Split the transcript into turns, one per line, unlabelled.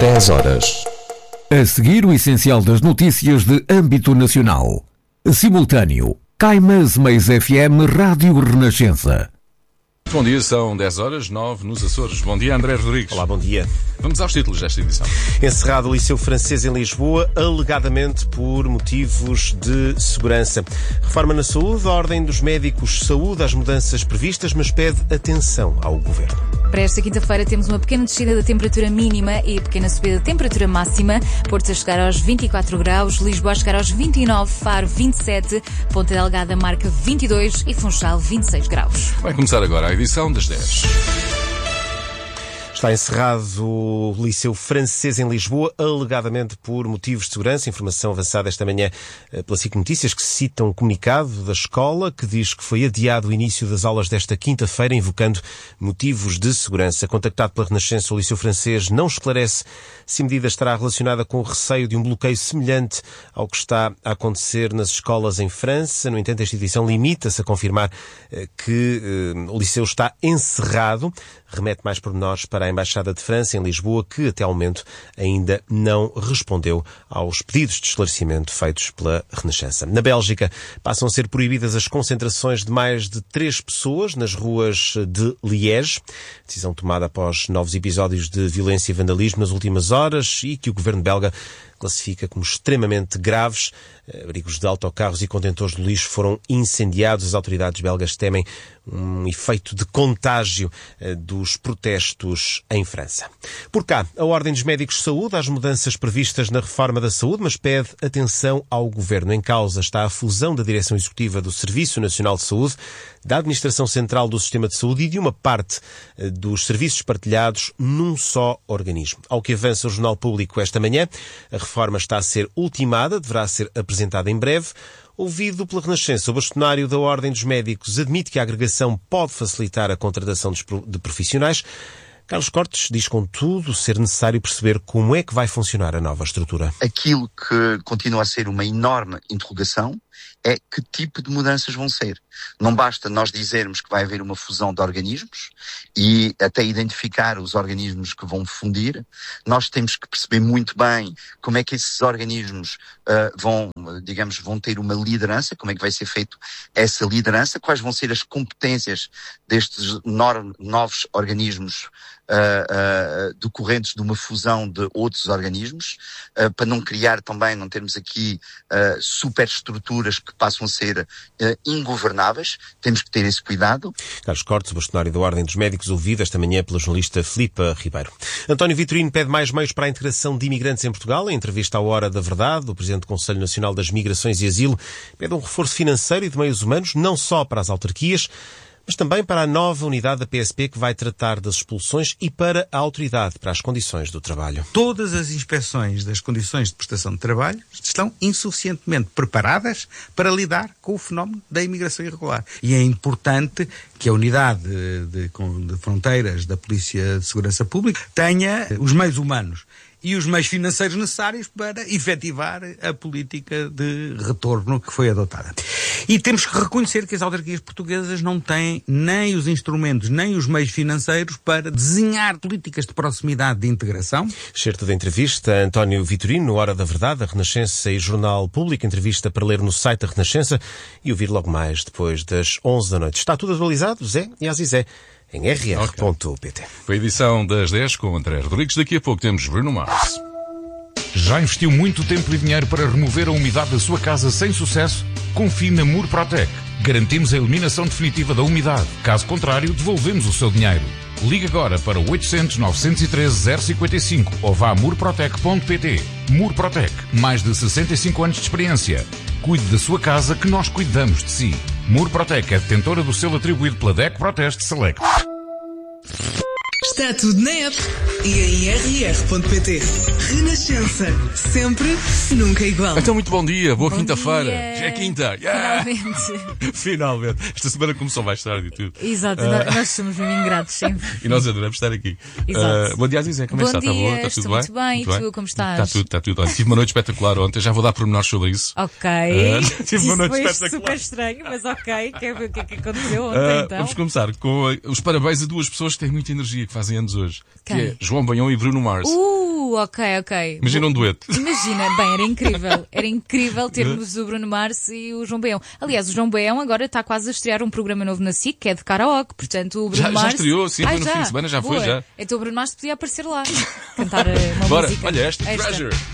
10 horas.
A seguir, o essencial das notícias de âmbito nacional. Simultâneo, Caimãs Meias FM Rádio Renascença.
Bom dia, são 10 horas, 9 nos Açores. Bom dia, André Rodrigues.
Olá, bom dia.
Vamos aos títulos desta edição.
Encerrado o Liceu Francês em Lisboa, alegadamente por motivos de segurança. Reforma na saúde, a Ordem dos Médicos saúde as mudanças previstas, mas pede atenção ao Governo.
Para esta quinta-feira temos uma pequena descida da temperatura mínima e pequena subida da temperatura máxima. Porto a chegar aos 24 graus, Lisboa a chegar aos 29, Faro 27, Ponta Delgada marca 22 e Funchal 26 graus.
Vai começar agora a edição das 10.
Está encerrado o Liceu Francês em Lisboa, alegadamente por motivos de segurança. Informação avançada esta manhã pela SIC Notícias, que cita um comunicado da escola que diz que foi adiado o início das aulas desta quinta-feira, invocando motivos de segurança. Contactado pela Renascença, o Liceu Francês não esclarece se a medida estará relacionada com o receio de um bloqueio semelhante ao que está a acontecer nas escolas em França. No entanto, a instituição limita-se a confirmar que o Liceu está encerrado. Remete mais pormenores para a Embaixada de França em Lisboa, que até ao momento ainda não respondeu aos pedidos de esclarecimento feitos pela Renascença. Na Bélgica, passam a ser proibidas as concentrações de mais de 3 pessoas nas ruas de Liège. Decisão tomada após novos episódios de violência e vandalismo nas últimas horas e que o governo belga classifica como extremamente graves. Abrigos de autocarros e contentores de lixo foram incendiados. As autoridades belgas temem um efeito de contágio dos protestos em França. Por cá, a Ordem dos Médicos saúde as mudanças previstas na reforma da saúde, mas pede atenção ao Governo. Em causa está a fusão da Direção Executiva do Serviço Nacional de Saúde, da Administração Central do Sistema de Saúde e de uma parte dos serviços partilhados num só organismo. Ao que avança o Jornal Público esta manhã, a reforma está a ser ultimada, deverá ser apresentada em breve. Ouvido pela Renascença, o bastonário da Ordem dos Médicos admite que a agregação pode facilitar a contratação de profissionais. Carlos Cortes diz, contudo, ser necessário perceber como é que vai funcionar a nova estrutura.
Aquilo que continua a ser uma enorme interrogação é que tipo de mudanças vão ser. Não basta nós dizermos que vai haver uma fusão de organismos e até identificar os organismos que vão fundir. Nós temos que perceber muito bem como é que esses organismos vão ter uma liderança, como é que vai ser feito essa liderança, quais vão ser as competências destes novos organismos decorrentes de uma fusão de outros organismos, para não criar também, não termos aqui superestruturas que passam a ser ingovernáveis. Temos que ter esse cuidado.
Carlos Cortes, o bastonário da Ordem dos Médicos, ouvido esta manhã pela jornalista Filipa Ribeiro. António Vitorino pede mais meios para a integração de imigrantes em Portugal. Em entrevista à Hora da Verdade, o Presidente do Conselho Nacional das Migrações e Asilo pede um reforço financeiro e de meios humanos, não só para as autarquias, mas também para a nova unidade da PSP que vai tratar das expulsões e para a autoridade para as condições do trabalho.
Todas as inspeções das condições de prestação de trabalho estão insuficientemente preparadas para lidar com o fenómeno da imigração irregular. E é importante que a unidade de fronteiras da Polícia de Segurança Pública tenha os meios humanos e os meios financeiros necessários para efetivar a política de retorno que foi adotada. E temos que reconhecer que as autarquias portuguesas não têm nem os instrumentos, nem os meios financeiros para desenhar políticas de proximidade de integração.
Certo da entrevista a António Vitorino, no Hora da Verdade, a Renascença e Jornal Público, entrevista para ler no site da Renascença e ouvir logo mais depois das 11 da noite. Está tudo atualizado, Zé e Azizé, em rr.pt.
Foi a edição das 10 com André Rodrigues. Daqui a pouco temos Bruno Mars.
Já investiu muito tempo e dinheiro para remover a umidade da sua casa sem sucesso? Confie na Murprotec. Garantimos a eliminação definitiva da umidade. Caso contrário, devolvemos o seu dinheiro. Ligue agora para 800 913 055 ou vá a murprotec.pt. Murprotec. Mais de 65 anos de experiência. Cuide da sua casa que nós cuidamos de si. Murprotec é detentora do selo atribuído pela DECO Proteste Select.
Está tudo na app e em rr.pt. Renascença. Sempre, nunca igual.
Então, muito bom dia. Boa quinta-feira.
Dia.
Já é quinta.
Finalmente.
Finalmente. Esta semana começou mais tarde e tudo.
Exato. Nós somos mesmo ingratos sempre.
E nós adoramos estar aqui.
Exato.
Bom dia, Azizé. Como é que está? Está boa? Está tudo bem?
Muito bem. E tu, como estás?
Está tudo. Olha, tive uma noite espetacular ontem. Já vou dar pormenores sobre isso.
Ok.
Tive uma noite
foi
espetacular.
Super estranho, mas ok. Quer ver o que é que aconteceu ontem, então?
Vamos começar com os parabéns a duas pessoas que têm muita energia, que fazem anos hoje.
Quem?
Que é João Banhão e Bruno Mars.
ok.
Imagina um dueto.
Imagina, bem, era incrível termos o Bruno Mars e o João Baião. Aliás, o João Baião agora está quase a estrear um programa novo na SIC, que é de karaoke, portanto o Bruno Mars...
Já estreou, sim, foi no fim de semana, já
Boa.
foi, já.
Então o Bruno Mars podia aparecer lá, cantar uma
Bora,
música.
olha esta,
Esta.
Treasure.